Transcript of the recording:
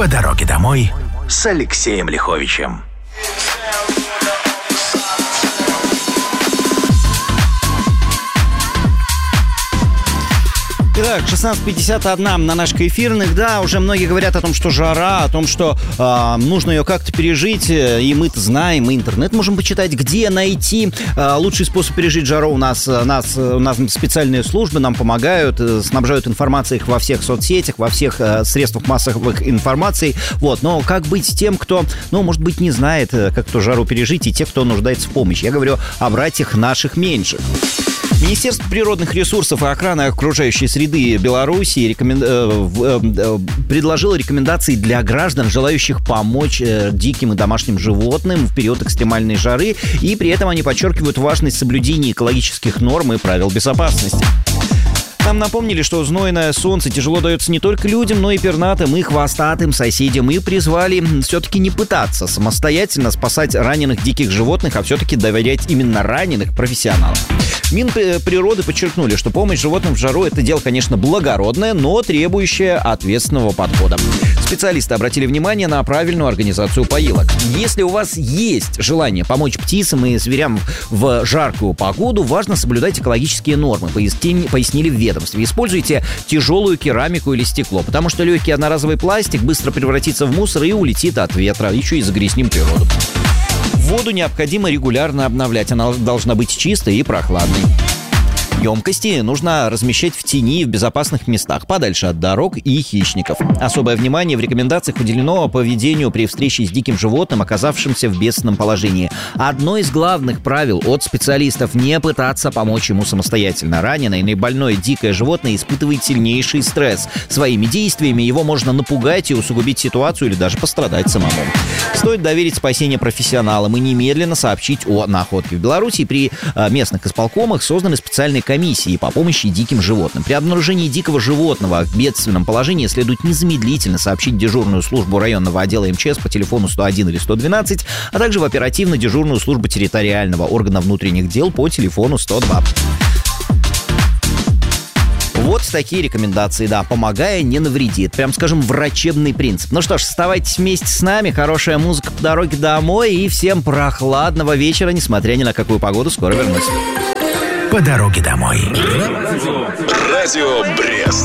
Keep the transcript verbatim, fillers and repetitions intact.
По дороге домой с Алексеем Лиховичем. Итак, шестнадцать пятьдесят один на наших эфирных. Да, уже многие говорят о том, что жара, о том, что э, нужно ее как-то пережить. И мы-то знаем, мы интернет можем почитать, где найти э, лучший способ пережить жару. У нас, нас, у нас специальные службы нам помогают, э, снабжают информацией во всех соцсетях, во всех э, средствах массовой информации. Вот. Но как быть с тем, кто, ну, может быть, не знает, как эту жару пережить, и те, кто нуждается в помощи? Я говорю о братьях наших меньших. Министерство природных ресурсов и охраны окружающей среды Беларуси рекомен... предложило рекомендации для граждан, желающих помочь диким и домашним животным в период экстремальной жары, и при этом они подчеркивают важность соблюдения экологических норм и правил безопасности. Нам напомнили, что знойное солнце тяжело дается не только людям, но и пернатым, и хвостатым соседям, и призвали все-таки не пытаться самостоятельно спасать раненых диких животных, а все-таки доверять именно раненых профессионалам. Минприроды подчеркнули, что помощь животным в жару – это дело, конечно, благородное, но требующее ответственного подхода. Специалисты обратили внимание на правильную организацию поилок. Если у вас есть желание помочь птицам и зверям в жаркую погоду, важно соблюдать экологические нормы, пояснили в ведомстве. Используйте тяжелую керамику или стекло, потому что легкий одноразовый пластик быстро превратится в мусор и улетит от ветра, еще и загрязним природу. Воду необходимо регулярно обновлять, она должна быть чистой и прохладной. Емкости нужно размещать в тени и в безопасных местах, подальше от дорог и хищников. Особое внимание в рекомендациях уделено поведению при встрече с диким животным, оказавшимся в бедственном положении. Одно из главных правил от специалистов – не пытаться помочь ему самостоятельно. Раненое или больное дикое животное испытывает сильнейший стресс. Своими действиями его можно напугать и усугубить ситуацию или даже пострадать самому. Стоит доверить спасение профессионалам и немедленно сообщить о находке. В Беларуси при местных исполкомах созданы специальные комиссии по помощи диким животным. При обнаружении дикого животного в бедственном положении следует незамедлительно сообщить дежурную службу районного отдела эм че эс по телефону сто один или сто двенадцать, а также в оперативно-дежурную службу территориального органа внутренних дел по телефону сто два. Вот такие рекомендации, да, помогая, не навредит. Прям, скажем, врачебный принцип. Ну что ж, оставайтесь вместе с нами, хорошая музыка по дороге домой, и всем прохладного вечера, несмотря ни на какую погоду, скоро вернусь. По дороге домой. Радио Брест.